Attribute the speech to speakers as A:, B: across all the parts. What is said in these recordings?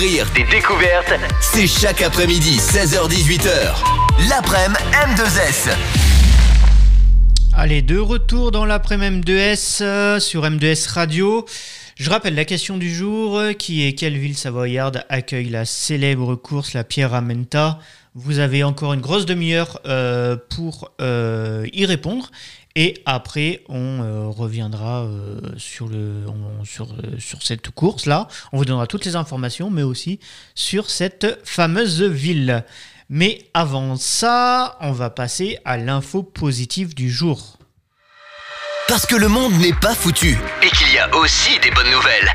A: Rire, des découvertes, c'est chaque après-midi 16h-18h. L'après-midi M2S.
B: Allez, de retour dans l'après-midi M2S sur M2S Radio. Je rappelle la question du jour qui est: quelle ville savoyarde accueille la célèbre course la Pierra Menta? Vous avez encore une grosse demi-heure pour y répondre. Et après, on reviendra sur cette course-là. On vous donnera toutes les informations, mais aussi sur cette fameuse ville. Mais avant ça, on va passer à l'info positive du jour.
A: Parce que le monde n'est pas foutu et qu'il y a aussi des bonnes nouvelles.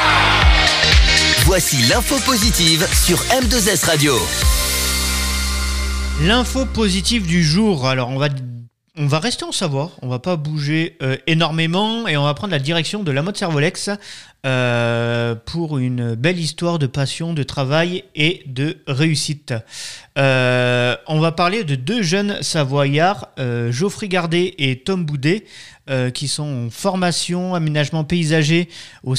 A: Voici l'info positive sur M2S Radio.
B: L'info positive du jour. Alors, on va rester en Savoie, on va pas bouger énormément et on va prendre la direction de la Motte Servolex pour une belle histoire de passion, de travail et de réussite. On va parler de deux jeunes Savoyards, Geoffrey Gardet et Tom Boudet, qui sont en formation aménagement paysager au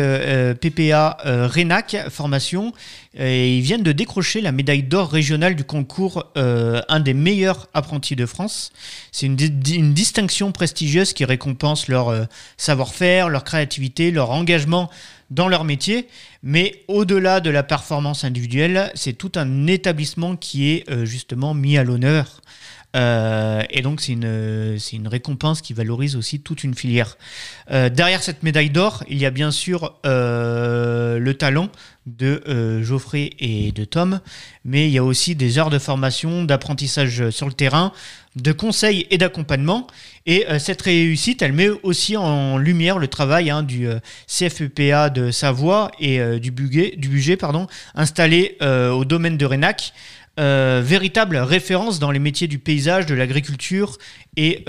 B: CFPPA Renac formation, et ils viennent de décrocher la médaille d'or régionale du concours un des meilleurs apprentis de France. C'est une distinction prestigieuse qui récompense leur savoir-faire, leur créativité, leur engagement dans leur métier, mais au-delà de la performance individuelle, c'est tout un établissement qui est justement mis à l'honneur. Et donc c'est une récompense qui valorise aussi toute une filière. Derrière cette médaille d'or, il y a bien sûr le talent de Geoffrey et de Tom, mais il y a aussi des heures de formation, d'apprentissage sur le terrain, de conseils et d'accompagnement. Et cette réussite, elle met aussi en lumière le travail du CFPA de Savoie et du budget installé au domaine de Renac. Véritable référence dans les métiers du paysage, de l'agriculture et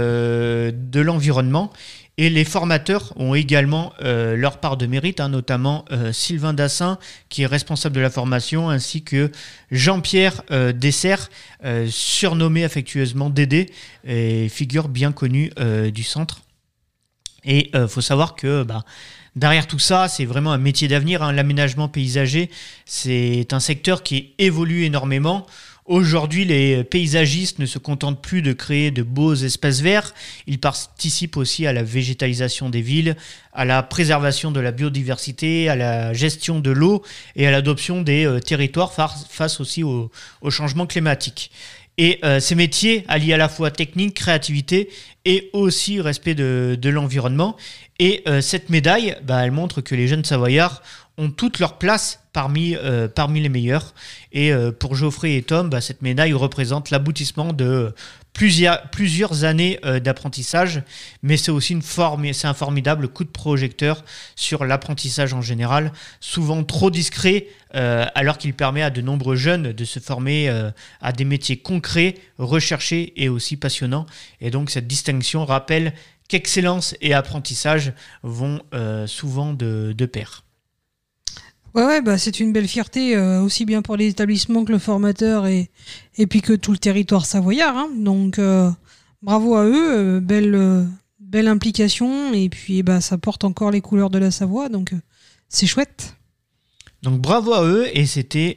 B: de l'environnement. Et les formateurs ont également leur part de mérite, notamment Sylvain Dassin, qui est responsable de la formation, ainsi que Jean-Pierre Dessert, surnommé affectueusement Dédé, et figure bien connue du centre. Et faut savoir que derrière tout ça, c'est vraiment un métier d'avenir. L'aménagement paysager, c'est un secteur qui évolue énormément. Aujourd'hui, les paysagistes ne se contentent plus de créer de beaux espaces verts. Ils participent aussi à la végétalisation des villes, à la préservation de la biodiversité, à la gestion de l'eau et à l'adoption des territoires face aussi au changement climatique. Et ces métiers allient à la fois technique, créativité et aussi respect de l'environnement. Et cette médaille, elle montre que les jeunes Savoyards ont toute leur place parmi les meilleurs. Et pour Geoffrey et Tom, cette médaille représente l'aboutissement de plusieurs années d'apprentissage, mais c'est aussi un formidable coup de projecteur sur l'apprentissage en général, souvent trop discret, alors qu'il permet à de nombreux jeunes de se former à des métiers concrets, recherchés et aussi passionnants. Et donc cette distinction rappelle qu'excellence et apprentissage vont souvent de pair.
C: Ouais, c'est une belle fierté, aussi bien pour les établissements que le formateur et puis que tout le territoire savoyard. Donc, bravo à eux, belle implication, et puis ça porte encore les couleurs de la Savoie, donc c'est chouette.
B: Donc bravo à eux, et c'était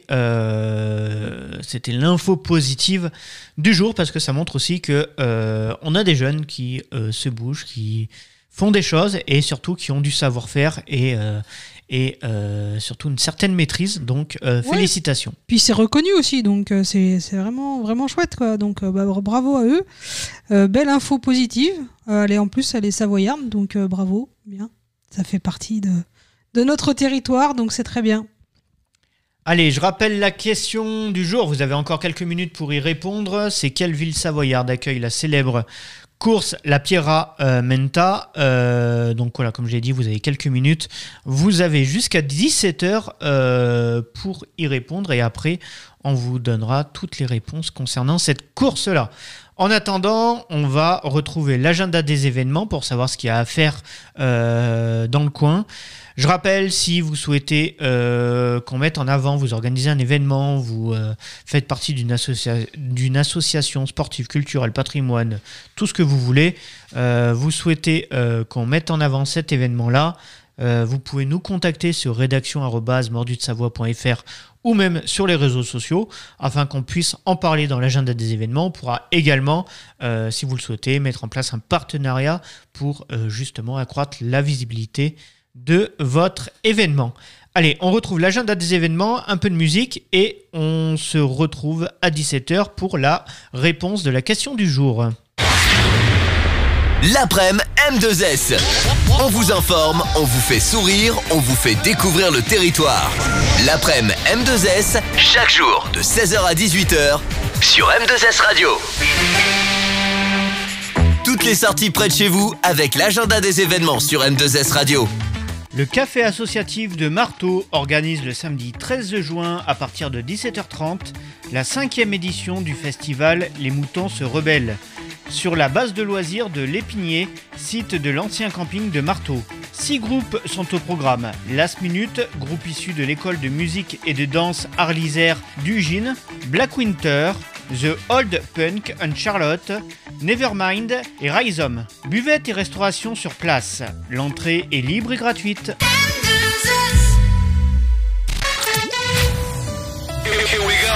B: l'info positive du jour, parce que ça montre aussi que on a des jeunes qui se bougent, qui font des choses, et surtout qui ont du savoir-faire et surtout une certaine maîtrise, donc félicitations.
C: Puis c'est reconnu aussi, donc c'est vraiment, vraiment chouette, quoi. Donc bravo à eux. Belle info positive. En plus, elle est savoyarde, donc bravo, bien. Ça fait partie de notre territoire, donc c'est très bien.
B: Allez, je rappelle la question du jour. Vous avez encore quelques minutes pour y répondre. C'est: quelle ville savoyarde accueille la célèbre course la Pierra Menta? Donc voilà, comme je l'ai dit, vous avez quelques minutes. Vous avez jusqu'à 17h pour y répondre, et après, on vous donnera toutes les réponses concernant cette course-là. En attendant, on va retrouver l'agenda des événements pour savoir ce qu'il y a à faire dans le coin. Je rappelle, si vous souhaitez qu'on mette en avant, vous organisez un événement, vous faites partie d'une association sportive, culturelle, patrimoine, tout ce que vous voulez, vous souhaitez qu'on mette en avant cet événement-là, Vous pouvez nous contacter sur rédaction@mordudesavoie.fr ou même sur les réseaux sociaux afin qu'on puisse en parler dans l'agenda des événements. On pourra également, si vous le souhaitez, mettre en place un partenariat pour justement accroître la visibilité de votre événement. Allez, on retrouve l'agenda des événements, un peu de musique et on se retrouve à 17h pour la réponse de la question du jour.
A: L'après-midi M2S. On vous informe, on vous fait sourire, on vous fait découvrir le territoire. L'après-midi M2S, chaque jour de 16h à 18h sur M2S Radio. Toutes les sorties près de chez vous avec l'agenda des événements sur M2S Radio.
B: Le café associatif de Marteau organise le samedi 13 juin à partir de 17h30 la 5e édition du festival Les Moutons se rebellent sur la base de loisirs de l'Épinier, site de l'ancien camping de Marteau. 6 groupes sont au programme. Last Minute, groupe issu de l'école de musique et de danse Arlisère d'Ugine, Black Winter, The Old Punk and Charlotte, Nevermind et Rhizome. Buvette et restauration sur place. L'entrée est libre et gratuite.
A: Here we go.